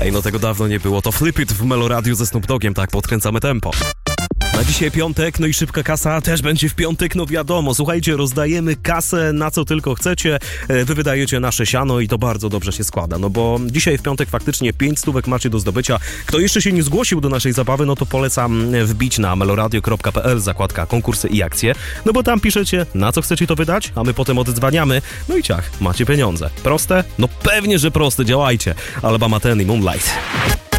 Ej, no tego dawno nie było. To Flip It w Meloradiu ze Snoop Doggiem, tak, podkręcamy tempo. Na dzisiaj piątek, no i szybka kasa też będzie w piątek, no wiadomo. Słuchajcie, rozdajemy kasę na co tylko chcecie, wy wydajecie nasze siano i to bardzo dobrze się składa, no bo dzisiaj w piątek faktycznie 5 stówek macie do zdobycia. Kto jeszcze się nie zgłosił do naszej zabawy, no to polecam wbić na meloradio.pl, zakładka konkursy i akcje, no bo tam piszecie, na co chcecie to wydać, a my potem oddzwaniamy, no i ciach, macie pieniądze. Proste? No pewnie, że proste, działajcie. Alabama Ten i Moonlight.